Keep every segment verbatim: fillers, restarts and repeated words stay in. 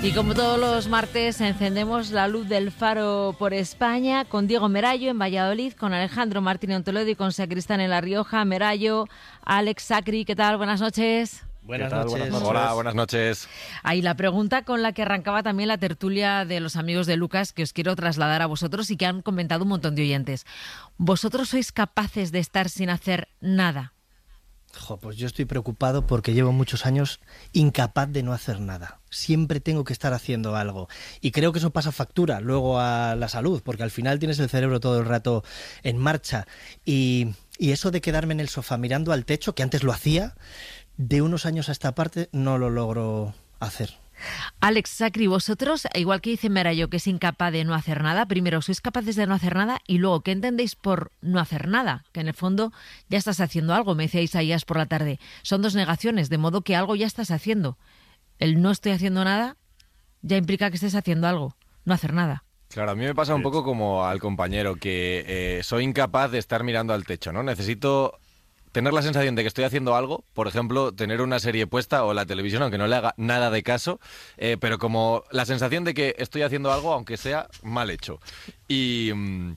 Y como todos los martes, encendemos la luz del faro por España con Diego Merayo en Valladolid, con Alejandro Martín en Toledo y con Sacristán en La Rioja. Merayo, Alex, Sacri, ¿qué tal? Buenas noches. Buenas noches. buenas noches. Hola, buenas noches. Ahí la pregunta con la que arrancaba también la tertulia de los amigos de Lucas, que os quiero trasladar a vosotros y que han comentado un montón de oyentes. ¿Vosotros sois capaces de estar sin hacer nada? Jo, pues yo estoy preocupado porque llevo muchos años incapaz de no hacer nada. Siempre tengo que estar haciendo algo. Y creo que eso pasa factura luego a la salud, porque al final tienes el cerebro todo el rato en marcha. Y, y eso de quedarme en el sofá mirando al techo, que antes lo hacía, de unos años a esta parte no lo logro hacer. Alex, Sacri, vosotros, igual que dice Merayo, que es incapaz de no hacer nada, primero, sois capaces de no hacer nada y luego, ¿qué entendéis por no hacer nada? Que en el fondo ya estás haciendo algo, me decía Isaías por la tarde. Son dos negaciones, de modo que algo ya estás haciendo. El no estoy haciendo nada ya implica que estés haciendo algo, no hacer nada. Claro, a mí me pasa un poco como al compañero, que eh, soy incapaz de estar mirando al techo, ¿no? Necesito tener la sensación de que estoy haciendo algo, por ejemplo, tener una serie puesta o la televisión, aunque no le haga nada de caso, eh, pero como la sensación de que estoy haciendo algo, aunque sea mal hecho. Y,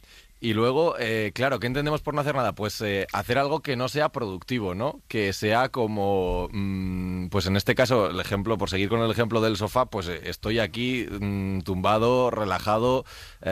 y luego, eh, claro, ¿qué entendemos por no hacer nada? Pues eh, hacer algo que no sea productivo, ¿no? Que sea como, mmm, pues en este caso, el ejemplo, por seguir con el ejemplo del sofá, pues eh, estoy aquí mmm, tumbado, relajado,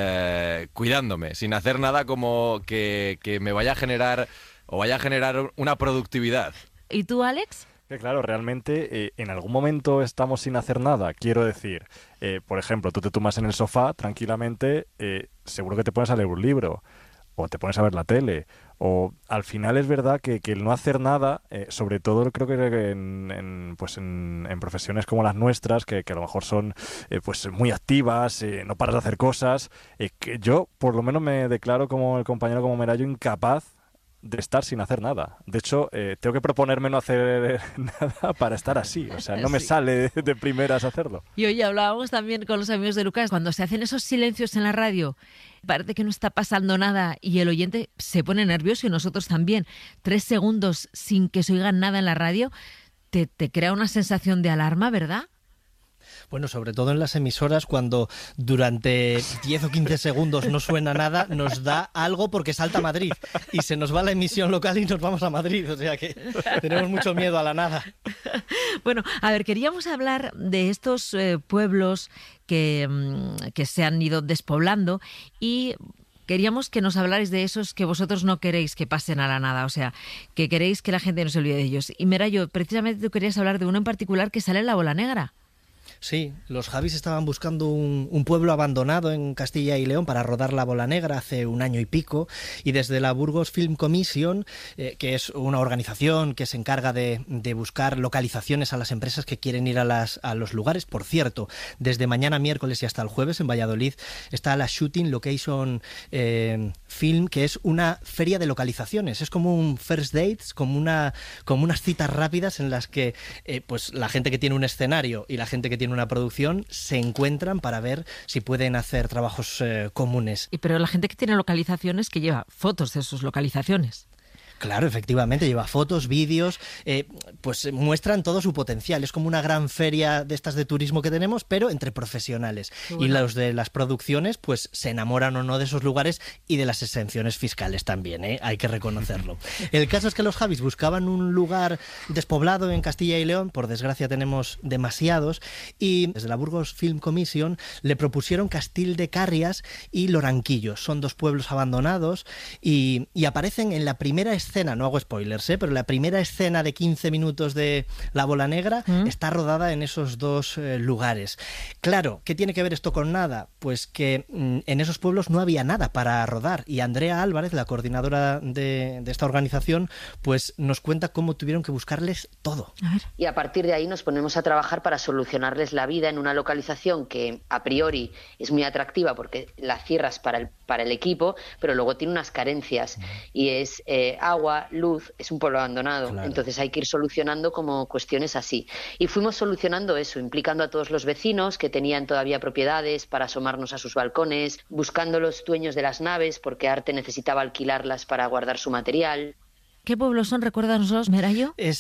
eh, cuidándome, sin hacer nada como que, que me vaya a generar o vaya a generar una productividad. ¿Y tú, Alex? Que claro, realmente eh, en algún momento estamos sin hacer nada. Quiero decir, eh, por ejemplo, tú te tumbas en el sofá tranquilamente, eh, seguro que te pones a leer un libro, o te pones a ver la tele, o al final es verdad que, que el no hacer nada, eh, sobre todo creo que en, en, pues en, en profesiones como las nuestras, que, que a lo mejor son eh, pues muy activas, eh, no paras de hacer cosas, eh, que yo por lo menos me declaro como el compañero como Merayo incapaz de estar sin hacer nada. De hecho, eh, tengo que proponerme no hacer nada para estar así. O sea, no me sí. sale de, de primeras hacerlo. Y hoy hablábamos también con los amigos de Lucas, cuando se hacen esos silencios en la radio, parece que no está pasando nada y el oyente se pone nervioso y nosotros también. Tres segundos sin que se oiga nada en la radio, te, te crea una sensación de alarma, ¿verdad? Bueno, sobre todo en las emisoras, cuando durante diez o quince segundos no suena nada, nos da algo porque salta a Madrid y se nos va la emisión local y nos vamos a Madrid, o sea que tenemos mucho miedo a la nada. Bueno, a ver, queríamos hablar de estos eh, pueblos que, que se han ido despoblando y queríamos que nos hablarais de esos que vosotros no queréis que pasen a la nada, o sea, que queréis que la gente no se olvide de ellos. Y Merayo, precisamente tú querías hablar de uno en particular que sale en La Bola Negra. Sí, los Javis estaban buscando un, un pueblo abandonado en Castilla y León para rodar La Bola Negra hace un año y pico, y desde la Burgos Film Commission, eh, que es una organización que se encarga de, de buscar localizaciones a las empresas que quieren ir a, las, a los lugares. Por cierto, desde mañana miércoles y hasta el jueves en Valladolid está la Shooting Location eh, Film, que es una feria de localizaciones. Es como un first dates, como, una, como unas citas rápidas en las que eh, pues la gente que tiene un escenario y la gente que tiene una producción se encuentran para ver si pueden hacer trabajos eh, comunes. Y pero la gente que tiene localizaciones que lleva fotos de sus localizaciones. Claro, efectivamente, lleva fotos, vídeos, eh, pues muestran todo su potencial. Es como una gran feria de estas de turismo que tenemos, pero entre profesionales. Bueno. Y los de las producciones, pues se enamoran o no de esos lugares y de las exenciones fiscales también, ¿eh? Hay que reconocerlo. El caso es que los Javis buscaban un lugar despoblado en Castilla y León, por desgracia tenemos demasiados, y desde la Burgos Film Commission le propusieron Castil de Carrias y Loranquillos. Son dos pueblos abandonados y, y aparecen en la primera escena escena, no hago spoilers, ¿eh? Pero la primera escena de quince minutos de La Bola Negra ¿Mm? está rodada en esos dos eh, lugares. Claro, ¿qué tiene que ver esto con nada? Pues que mm, en esos pueblos no había nada para rodar y Andrea Álvarez, la coordinadora de, de esta organización, pues nos cuenta cómo tuvieron que buscarles todo. A ver. Y a partir de ahí nos ponemos a trabajar para solucionarles la vida en una localización que a priori es muy atractiva porque la cierras para el, para el equipo, pero luego tiene unas carencias y es eh, agua, luz, es un pueblo abandonado, claro. Entonces hay que ir solucionando como cuestiones así. Y fuimos solucionando eso, implicando a todos los vecinos que tenían todavía propiedades para asomarnos a sus balcones, buscando los dueños de las naves porque Arte necesitaba alquilarlas para guardar su material. ¿Qué pueblos son? Recuérdanoslos, Merayo. Es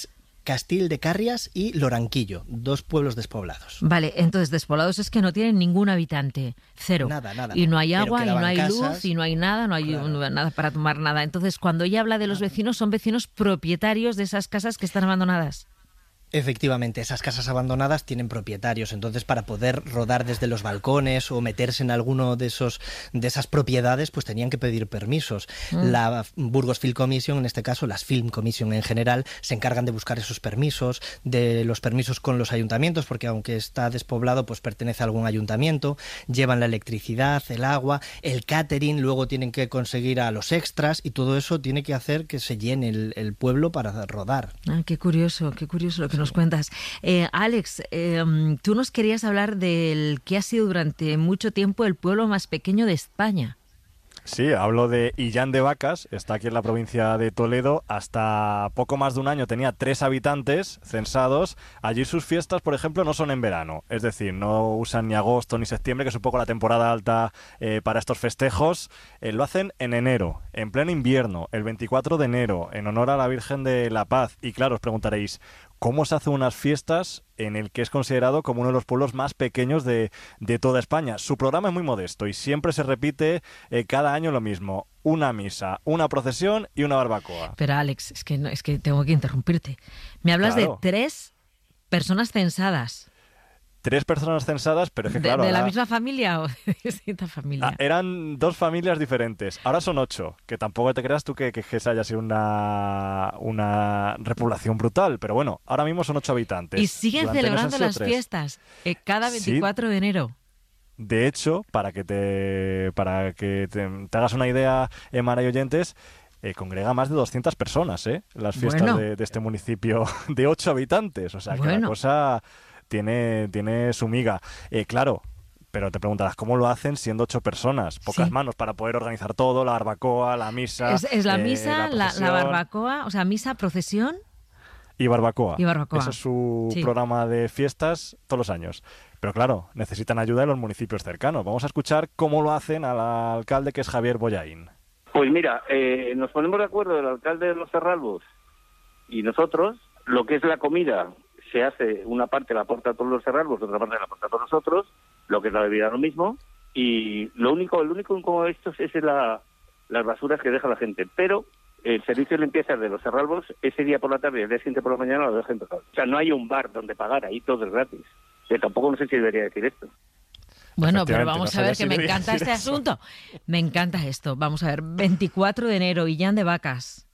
Castil de Carrias y Loranquillo, dos pueblos despoblados. Vale, entonces despoblados es que no tienen ningún habitante, cero. Nada, nada. Y no hay agua, y no hay casas, luz, y no hay nada, no hay claro. nada para tomar nada. Entonces, cuando ella habla de los vecinos, son vecinos propietarios de esas casas que están abandonadas. Efectivamente, esas casas abandonadas tienen propietarios, entonces para poder rodar desde los balcones o meterse en alguno de esos de esas propiedades, pues tenían que pedir permisos. Mm. La Burgos Film Commission, en este caso las Film Commission en general, se encargan de buscar esos permisos, de los permisos con los ayuntamientos, porque aunque está despoblado, pues pertenece a algún ayuntamiento, llevan la electricidad, el agua, el catering, luego tienen que conseguir a los extras y todo eso tiene que hacer que se llene el, el pueblo para rodar. Ah, qué curioso, qué curioso lo que nos cuentas. Eh, Alex, eh, tú nos querías hablar del que ha sido durante mucho tiempo el pueblo más pequeño de España. Sí, hablo de Illán de Vacas, está aquí en la provincia de Toledo, hasta poco más de un año tenía tres habitantes censados. Allí sus fiestas, por ejemplo, no son en verano, es decir, no usan ni agosto ni septiembre, que es un poco la temporada alta eh, para estos festejos. Eh, lo hacen en enero, en pleno invierno, el veinticuatro de enero, en honor a la Virgen de la Paz. Y claro, os preguntaréis, ¿cómo se hacen unas fiestas en el que es considerado como uno de los pueblos más pequeños de, de toda España? Su programa es muy modesto y siempre se repite eh, cada año lo mismo. Una misa, una procesión y una barbacoa. Pero Alex, es que, no, es que tengo que interrumpirte. Me hablas claro. de tres personas censadas. Tres personas censadas, pero es que ¿De, claro... ¿De la ahora... misma familia o de distinta familia? Ah, eran dos familias diferentes. Ahora son ocho, que tampoco te creas tú que, que, que esa haya sido una, una repoblación brutal, pero bueno, ahora mismo son ocho habitantes. Y siguen Durante celebrando las tres. fiestas eh, cada veinticuatro sí. de enero. De hecho, para que te, para que te, te hagas una idea, eh, Mara y oyentes, eh, congrega más de doscientas personas, ¿eh? Las fiestas bueno. de, de este municipio de ocho habitantes. O sea, bueno. que la cosa... Tiene, tiene su miga. Eh, claro, pero te preguntarás, ¿cómo lo hacen siendo ocho personas? Pocas sí. manos para poder organizar todo, la barbacoa, la misa... Es, es la eh, misa, la, la, la barbacoa, o sea, misa, procesión... Y barbacoa. Y barbacoa. Ese es su sí. programa de fiestas todos los años. Pero claro, necesitan ayuda de los municipios cercanos. Vamos a escuchar cómo lo hacen al alcalde, que es Javier Bollaín. Pues mira, eh, nos ponemos de acuerdo el alcalde de Los Cerralbos y nosotros, lo que es la comida... se hace, una parte la aporta a todos los cerralbos, otra parte la aporta a todos nosotros, lo que es la bebida lo mismo, y lo único, el único incómodo de esto es la, las basuras que deja la gente, pero el servicio de limpieza de los cerralbos, ese día por la tarde y el día siguiente por la mañana lo dejan empezado. O sea, no hay un bar donde pagar, ahí todo es gratis. Yo tampoco no sé si debería decir esto. Bueno, pero vamos no a ver, si que me encanta este eso. asunto. Me encanta esto. Vamos a ver, veinticuatro de enero, Illán de Vacas.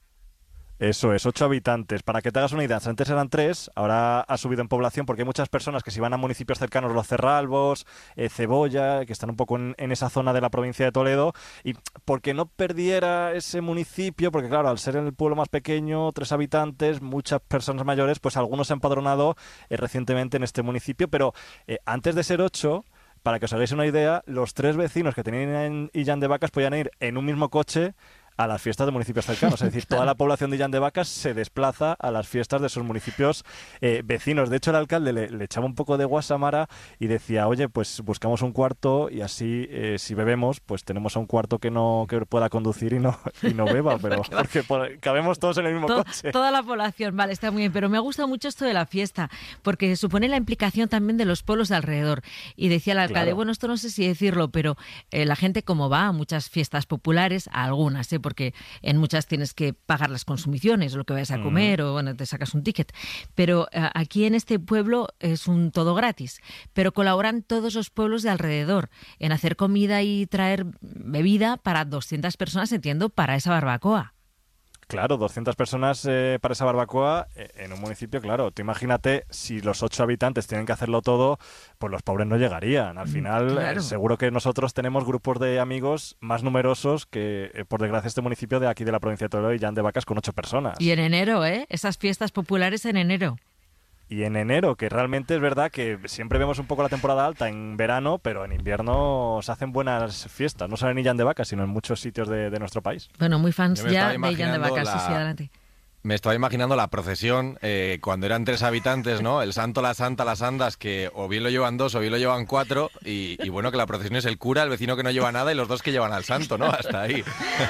Eso es, ocho habitantes. Para que te hagas una idea, antes eran tres, ahora ha subido en población porque hay muchas personas que si van a municipios cercanos, Los Cerralbos, eh, Cebolla, que están un poco en, en esa zona de la provincia de Toledo, y porque no perdiera ese municipio, porque claro, al ser el pueblo más pequeño, tres habitantes, muchas personas mayores, pues algunos se han empadronado eh, recientemente en este municipio, pero eh, antes de ser ocho... Para que os hagáis una idea, los tres vecinos que tenían en Illán de Vacas podían ir en un mismo coche a las fiestas de municipios cercanos. Es decir, toda la población de Illán de Vacas se desplaza a las fiestas de sus municipios eh, vecinos. De hecho, el alcalde le, le echaba un poco de guasamara y decía, oye, pues buscamos un cuarto y así, eh, si bebemos, pues tenemos a un cuarto que no que pueda conducir y no y no beba, pero porque por, cabemos todos en el mismo to, coche. Toda la población, vale, está muy bien, pero me ha gustado mucho esto de la fiesta, porque supone la implicación también de los pueblos de alrededor. Y decía el alcalde, Claro. bueno, esto no sé si decirlo, pero eh, la gente como va a muchas fiestas populares, a algunas, ¿eh? Porque en muchas tienes que pagar las consumiciones, lo que vayas a comer, mm. o bueno, te sacas un ticket. Pero eh, aquí en este pueblo es un todo gratis, pero colaboran todos los pueblos de alrededor en hacer comida y traer bebida para doscientas personas, entiendo, para esa barbacoa. Claro, doscientas personas eh, para esa barbacoa eh, en un municipio, claro. Tú imagínate, si los ocho habitantes tienen que hacerlo todo, pues los pobres no llegarían. Al final, Claro. eh, seguro que nosotros tenemos grupos de amigos más numerosos que, eh, por desgracia, este municipio de aquí de la provincia de Toledo, Illán de Vacas, con ocho personas. Y en enero, ¿eh? Esas fiestas populares en enero. Y en enero, que realmente es verdad que siempre vemos un poco la temporada alta en verano, pero en invierno se hacen buenas fiestas, no solo en Illán de Vacas, sino en muchos sitios de, de nuestro país. Bueno, muy fans Yo me ya estaba de Illán de imaginando Vacas. la- Sí, sí, adelante. Me estaba imaginando la procesión, eh, cuando eran tres habitantes, ¿no? El santo, la santa, las andas, que o bien lo llevan dos o bien lo llevan cuatro, y, y bueno, que la procesión es el cura, el vecino que no lleva nada y los dos que llevan al santo, ¿no? Hasta ahí.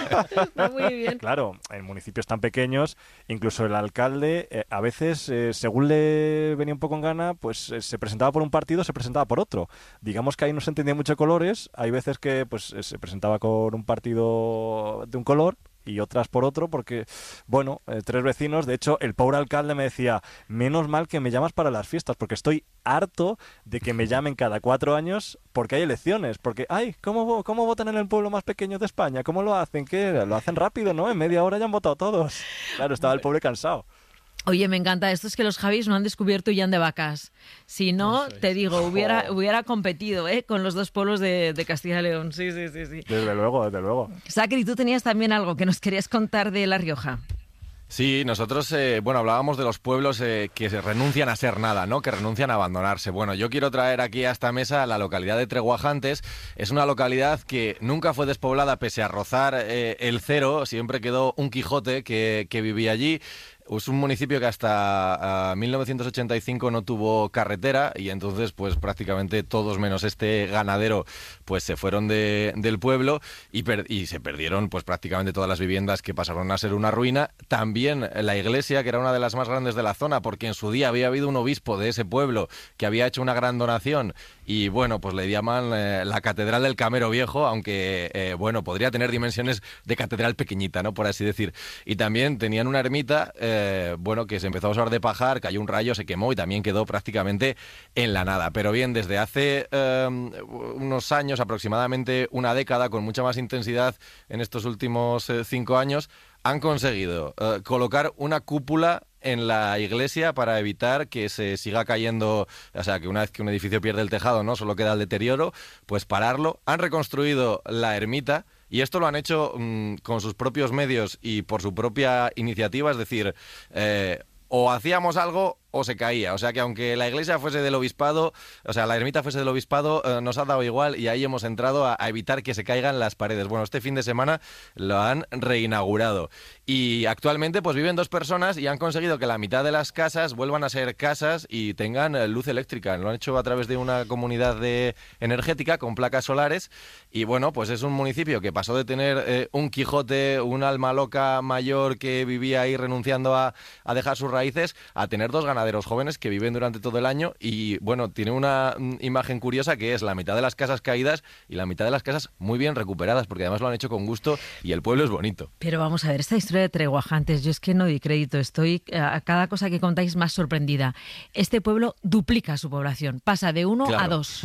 Está muy bien. Claro, en municipios tan pequeños, incluso el alcalde, eh, a veces, eh, según le venía un poco en gana, pues eh, se presentaba por un partido, se presentaba por otro. Digamos que ahí no se entendía mucho colores, hay veces que pues eh, se presentaba con un partido de un color, y otras por otro, porque, bueno, eh, tres vecinos, de hecho, el pobre alcalde me decía, menos mal que me llamas para las fiestas, porque estoy harto de que me llamen cada cuatro años porque hay elecciones, porque, ay, ¿cómo, cómo votan en el pueblo más pequeño de España? ¿Cómo lo hacen? ¿Qué? Lo hacen rápido, ¿no? En media hora ya han votado todos. Claro, estaba el pobre cansado. Oye, me encanta esto, es que los Javis no han descubierto Yan de Vacas. Si no, te digo, hubiera, hubiera competido ¿eh? con los dos pueblos de, de Castilla y León. Sí, sí, sí, sí. Desde luego, desde luego. Sacri, tú tenías también algo que nos querías contar de La Rioja. Sí, nosotros, eh, bueno, hablábamos de los pueblos eh, que se renuncian a ser nada, ¿no? Que renuncian a abandonarse. Bueno, yo quiero traer aquí a esta mesa la localidad de Treguajantes. Es una localidad que nunca fue despoblada pese a rozar eh, el cero. Siempre quedó un Quijote que, que vivía allí. Es un municipio que hasta uh, mil novecientos ochenta y cinco no tuvo carretera y entonces pues prácticamente todos menos este ganadero pues se fueron de, del pueblo y, per- y se perdieron pues prácticamente todas las viviendas que pasaron a ser una ruina. También la iglesia, que era una de las más grandes de la zona, porque en su día había habido un obispo de ese pueblo que había hecho una gran donación y bueno, pues le llaman eh, la Catedral del Camero Viejo, aunque eh, bueno, podría tener dimensiones de catedral pequeñita, ¿no? Por así decir. Y también tenían una ermita eh, Eh, bueno, que se empezó a usar de pajar, cayó un rayo, se quemó y también quedó prácticamente en la nada. Pero bien, desde hace eh, unos años, aproximadamente una década, con mucha más intensidad en estos últimos eh, cinco años, han conseguido eh, colocar una cúpula en la iglesia para evitar que se siga cayendo, o sea, que una vez que un edificio pierde el tejado, no solo queda el deterioro, pues pararlo. Han reconstruido la ermita. Y esto lo han hecho mmm, con sus propios medios y por su propia iniciativa, es decir, eh, o hacíamos algo o se caía. O sea que aunque la iglesia fuese del obispado, o sea, la ermita fuese del obispado, eh, nos ha dado igual y ahí hemos entrado a, a evitar que se caigan las paredes. Bueno, este fin de semana lo han reinaugurado. Y actualmente pues viven dos personas y han conseguido que la mitad de las casas vuelvan a ser casas y tengan eh, luz eléctrica. Lo han hecho a través de una comunidad de energética con placas solares. Y bueno, pues es un municipio que pasó de tener eh, un Quijote, un alma loca mayor que vivía ahí renunciando a, a dejar sus raíces, a tener dos ganaderos jóvenes que viven durante todo el año y bueno, tiene una mm, imagen curiosa que es la mitad de las casas caídas y la mitad de las casas muy bien recuperadas, porque además lo han hecho con gusto y el pueblo es bonito. Pero vamos a ver, esta historia de Treguajantes, yo es que no doy crédito, estoy a cada cosa que contáis más sorprendida. Este pueblo duplica su población, pasa de uno claro. a dos.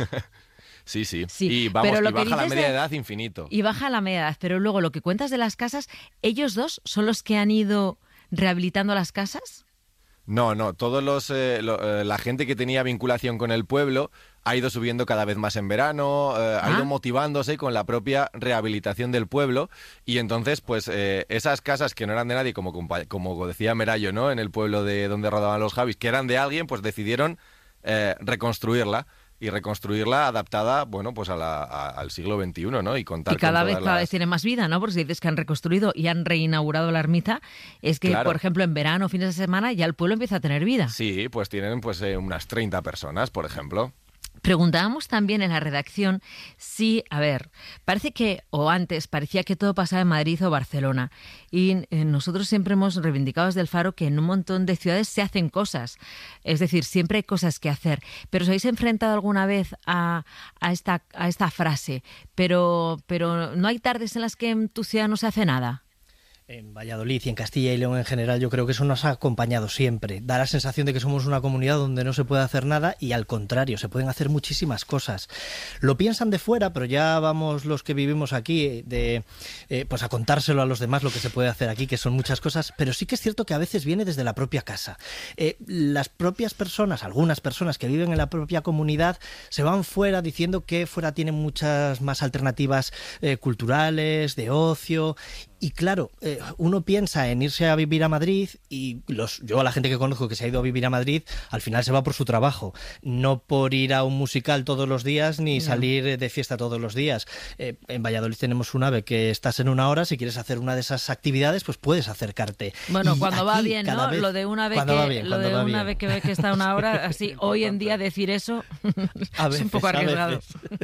Sí, sí, sí, y, vamos, pero lo y que baja la media de... edad infinito. Y baja la media edad, pero luego lo que cuentas de las casas, ¿ellos dos son los que han ido rehabilitando las casas? No, no, todos los eh, lo, eh, la gente que tenía vinculación con el pueblo ha ido subiendo cada vez más en verano, eh, ha ah. ido motivándose con la propia rehabilitación del pueblo y entonces pues eh, esas casas que no eran de nadie, como, como decía Merayo, ¿no? En el pueblo de donde rodaban los Javis, que eran de alguien, pues decidieron eh, reconstruirla. Y reconstruirla adaptada, bueno, pues a la, a, al siglo veintiuno, ¿no? Y contar y cada con vez todas cada las... vez tiene más vida, ¿no? Porque si dices que han reconstruido y han reinaugurado la ermita, es que, claro. por ejemplo, en verano, fines de semana, ya el pueblo empieza a tener vida. Sí, pues tienen pues eh, unas treinta personas, por ejemplo. Preguntábamos también en la redacción si, a ver, parece que, o antes, parecía que todo pasaba en Madrid o Barcelona. Y eh, nosotros siempre hemos reivindicado desde el Faro que en un montón de ciudades se hacen cosas. Es decir, siempre hay cosas que hacer. Pero ¿os habéis enfrentado alguna vez a, a, esta, a esta frase? Pero, pero ¿no hay tardes en las que en tu ciudad no se hace nada? En Valladolid y en Castilla y León en general yo creo que eso nos ha acompañado siempre. Da la sensación de que somos una comunidad donde no se puede hacer nada y al contrario, se pueden hacer muchísimas cosas. Lo piensan de fuera, pero ya vamos los que vivimos aquí de, eh, pues a contárselo a los demás lo que se puede hacer aquí, que son muchas cosas, pero sí que es cierto que a veces viene desde la propia casa. Eh, las propias personas, algunas personas que viven en la propia comunidad se van fuera diciendo que fuera tienen muchas más alternativas eh, culturales, de ocio, Y claro, eh, uno piensa en irse a vivir a Madrid y los, yo a la gente que conozco que se ha ido a vivir a Madrid, al final se va por su trabajo, no por ir a un musical todos los días ni no. salir de fiesta todos los días. Eh, en Valladolid tenemos un AVE que estás en una hora, si quieres hacer una de esas actividades, pues puedes acercarte. Bueno, y cuando aquí, va bien, ¿no? Vez, lo de una vez que, bien, lo de una bien. vez que ve que está una hora, así, hoy en día decir eso a veces, es un poco arriesgado.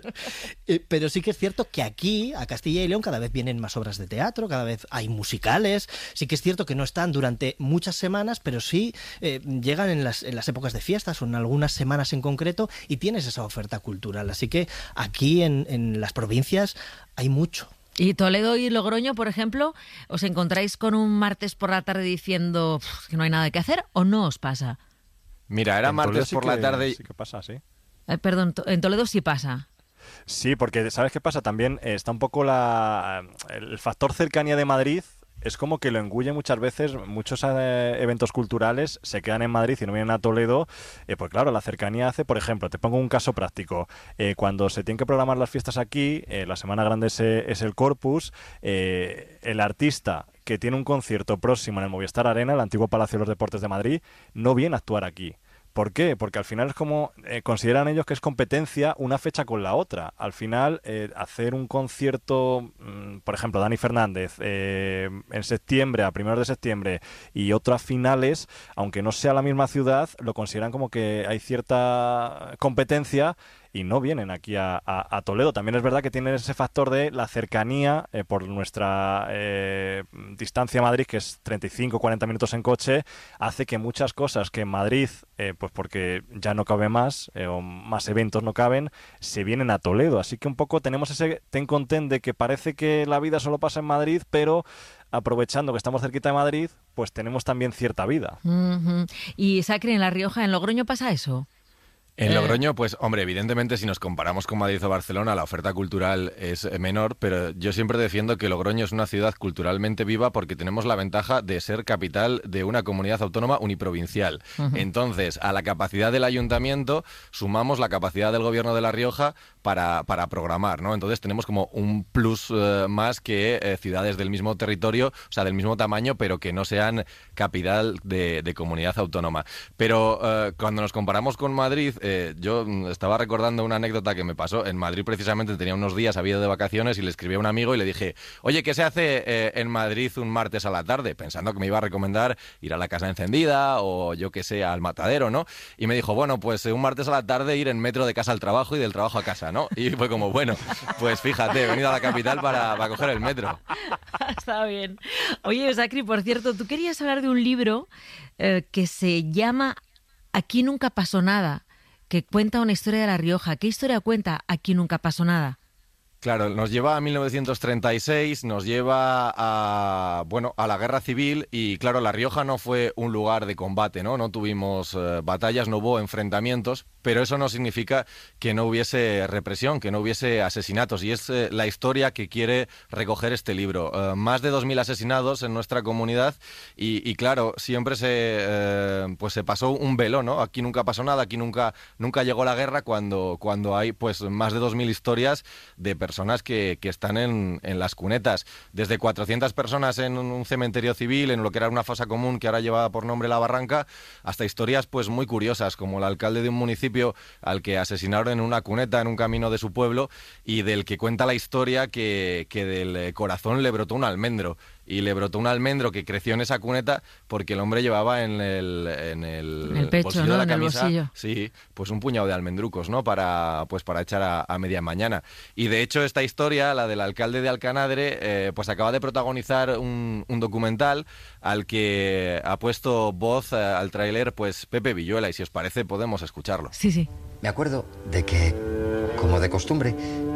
eh, pero sí que es cierto que aquí, a Castilla y León, cada vez vienen más obras de teatro, cada vez hay musicales. Sí que es cierto que no están durante muchas semanas, pero sí eh, llegan en las, en las épocas de fiestas o en algunas semanas en concreto y tienes esa oferta cultural. Así que aquí en, en las provincias hay mucho. ¿Y Toledo y Logroño, por ejemplo, os encontráis con un martes por la tarde diciendo que no hay nada que hacer o no os pasa? Mira, era en martes sí por que, la tarde. Sí que pasa, sí. Eh, perdón, en Toledo sí pasa. Sí, porque ¿sabes qué pasa? También eh, está un poco la el factor cercanía de Madrid. Es como que lo engulle muchas veces, muchos eh, eventos culturales se quedan en Madrid y no vienen a Toledo, eh, pues claro, la cercanía hace, por ejemplo, te pongo un caso práctico, eh, cuando se tienen que programar las fiestas aquí, eh, la Semana Grande es, es el Corpus, eh, el artista que tiene un concierto próximo en el Movistar Arena, el antiguo Palacio de los Deportes de Madrid, no viene a actuar aquí. ¿Por qué? Porque al final es como, eh, consideran ellos que es competencia una fecha con la otra. Al final, eh, hacer un concierto, mmm, por ejemplo, Dani Fernández, eh, en septiembre, a primeros de septiembre, y otras finales, aunque no sea la misma ciudad, lo consideran como que hay cierta competencia y no vienen aquí a, a, a Toledo. También es verdad que tienen ese factor de la cercanía eh, por nuestra eh, distancia a Madrid, que es treinta y cinco a cuarenta minutos en coche, hace que muchas cosas que en Madrid, eh, pues porque ya no cabe más, eh, o más eventos no caben, se vienen a Toledo. Así que un poco tenemos ese ten con ten de que parece que la vida solo pasa en Madrid, pero aprovechando que estamos cerquita de Madrid, pues tenemos también cierta vida. Uh-huh. Y Sacri, en La Rioja, ¿en Logroño pasa eso? En Logroño, pues, hombre, evidentemente si nos comparamos con Madrid o Barcelona, la oferta cultural es menor, pero yo siempre defiendo que Logroño es una ciudad culturalmente viva porque tenemos la ventaja de ser capital de una comunidad autónoma uniprovincial. Uh-huh. Entonces, a la capacidad del ayuntamiento sumamos la capacidad del gobierno de La Rioja para, para programar, ¿no? Entonces tenemos como un plus eh, más que eh, ciudades del mismo territorio, o sea, del mismo tamaño, pero que no sean capital de, de comunidad autónoma. Pero eh, cuando nos comparamos con Madrid, Eh, yo estaba recordando una anécdota que me pasó. En Madrid precisamente tenía unos días, había ido de vacaciones y le escribí a un amigo y le dije, oye, ¿qué se hace eh, en Madrid un martes a la tarde? Pensando que me iba a recomendar ir a la Casa Encendida o yo que sé, al Matadero, ¿no? Y me dijo, bueno, pues un martes a la tarde ir en metro de casa al trabajo y del trabajo a casa, ¿no? Y fue como, bueno, pues fíjate, he venido a la capital para, para coger el metro. Está bien. Oye, Sacri, por cierto, tú querías hablar de un libro eh, que se llama Aquí nunca pasó nada, que cuenta una historia de La Rioja. ¿Qué historia cuenta Aquí nunca pasó nada? Claro, nos lleva a mil novecientos treinta y seis, nos lleva a, bueno, a la Guerra Civil y, claro, La Rioja no fue un lugar de combate, ¿no? No tuvimos eh, batallas, no hubo enfrentamientos, pero eso no significa que no hubiese represión, que no hubiese asesinatos, y es eh, la historia que quiere recoger este libro. Eh, más de dos mil asesinados en nuestra comunidad y, y claro, siempre se, eh, pues se pasó un velo, ¿no? Aquí nunca pasó nada, aquí nunca, nunca llegó la guerra cuando, cuando hay pues más de dos mil historias de personas personas que, que están en, en las cunetas, desde cuatrocientas personas en un cementerio civil, en lo que era una fosa común que ahora llevaba por nombre La Barranca, hasta historias pues muy curiosas, como el alcalde de un municipio al que asesinaron en una cuneta en un camino de su pueblo y del que cuenta la historia que, que del corazón le brotó un almendro. Y le brotó un almendro que creció en esa cuneta porque el hombre llevaba en el, en el, en el pecho, bolsillo ¿no? de la En camisa, el bolsillo. Sí, pues un puñado de almendrucos, ¿no? Para, pues para echar a, a media mañana. Y de hecho esta historia, la del alcalde de Alcanadre, eh, pues acaba de protagonizar un, un documental al que ha puesto voz eh, al tráiler pues Pepe Villuela, y si os parece podemos escucharlo. Sí, sí. Me acuerdo de que, como de costumbre,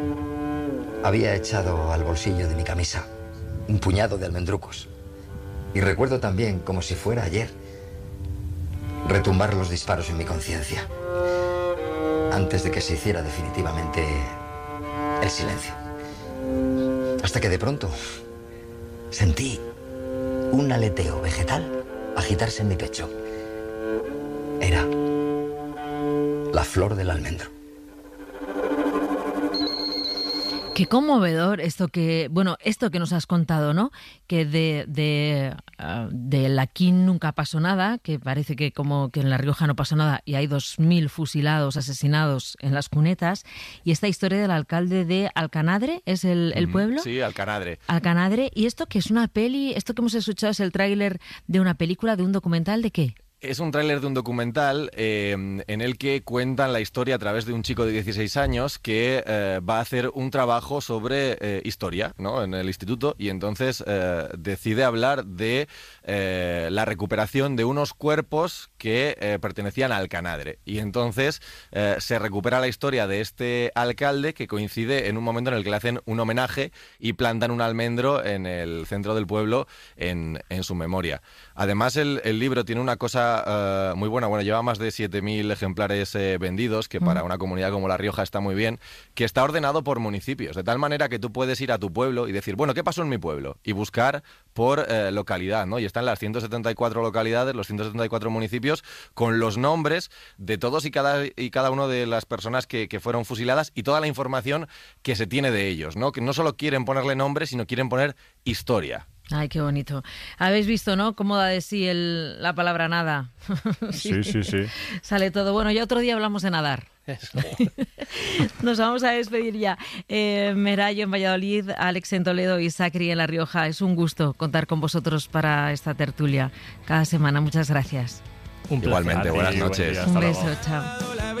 había echado al bolsillo de mi camisa un puñado de almendrucos. Y recuerdo también, como si fuera ayer, retumbar los disparos en mi conciencia antes de que se hiciera definitivamente el silencio. Hasta que de pronto sentí un aleteo vegetal agitarse en mi pecho. Era la flor del almendro. Qué conmovedor esto que, bueno, esto que nos has contado, ¿no? Que de, de, uh, de Laquín nunca pasó nada, que parece que como que en La Rioja no pasó nada y hay dos mil fusilados, asesinados en las cunetas. Y esta historia del alcalde de Alcanadre, ¿es el, el pueblo? Sí, Alcanadre. Alcanadre. ¿Y esto que es una peli? ¿Esto que hemos escuchado es el tráiler de una película, de un documental, de qué? Es un tráiler de un documental eh, en el que cuentan la historia a través de un chico de dieciséis años que eh, va a hacer un trabajo sobre eh, historia, ¿no?, en el instituto, y entonces eh, decide hablar de eh, la recuperación de unos cuerpos que eh, pertenecían a Alcanadre. Y entonces eh, se recupera la historia de este alcalde, que coincide en un momento en el que le hacen un homenaje y plantan un almendro en el centro del pueblo en, en su memoria. Además, el, el libro tiene una cosa Uh, muy buena, bueno, lleva más de siete mil ejemplares eh, vendidos, que para una comunidad como La Rioja está muy bien, que está ordenado por municipios, de tal manera que tú puedes ir a tu pueblo y decir, bueno, ¿qué pasó en mi pueblo? Y buscar por eh, localidad, ¿no? Y están las ciento setenta y cuatro localidades, los ciento setenta y cuatro municipios, con los nombres de todos y cada, y cada una de las personas que, que fueron fusiladas y toda la información que se tiene de ellos, ¿no? Que no solo quieren ponerle nombre, sino quieren poner historia. Ay, qué bonito. Habéis visto, ¿no?, cómo da de sí el, la palabra nada. Sí, sí, sí. Sale todo. Bueno, ya otro día hablamos de nadar. Eso. Nos vamos a despedir ya. Eh, Merayo en Valladolid, Alex en Toledo y Sacri en La Rioja. Es un gusto contar con vosotros para esta tertulia cada semana. Muchas gracias. Un placer. Igualmente, buenas noches. Un beso, chao.